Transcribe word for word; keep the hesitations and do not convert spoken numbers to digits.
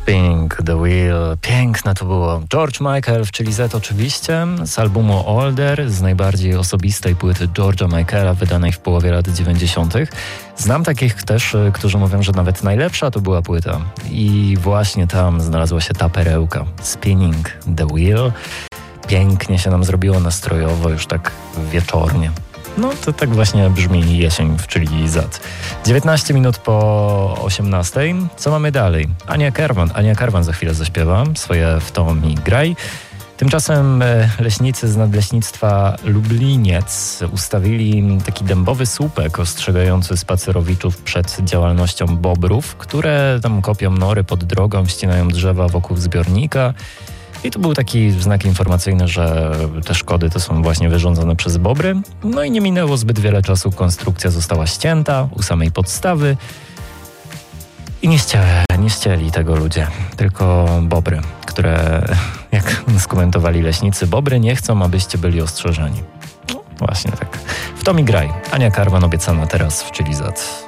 Spinning the Wheel. Piękne to było. George Michael w Chili Z oczywiście, z albumu Older, z najbardziej osobistej płyty George'a Michaela, wydanej w połowie lat dziewięćdziesiątych. Znam takich też, którzy mówią, że nawet najlepsza to była płyta. I właśnie tam znalazła się ta perełka. Spinning the Wheel. Pięknie się nam zrobiło nastrojowo, już tak wieczornie. No to tak właśnie brzmi jesień w Chili Z. dziewiętnaście minut po osiemnastej. Co mamy dalej? Ania Karwan. Ania Karwan za chwilę zaśpiewa swoje W to mi graj. Tymczasem leśnicy z Nadleśnictwa Lubliniec ustawili taki dębowy słupek ostrzegający spacerowiczów przed działalnością bobrów, które tam kopią nory pod drogą, ścinają drzewa wokół zbiornika. I to był taki znak informacyjny, że te szkody to są właśnie wyrządzone przez bobry. No i nie minęło zbyt wiele czasu, konstrukcja została ścięta u samej podstawy. I nie ścięli, nie ścięli tego ludzie, tylko bobry, które, jak skomentowali leśnicy, bobry nie chcą, abyście byli ostrzeżeni. No właśnie tak. W to mi graj. Ania Karwan obiecana teraz w Chili Z.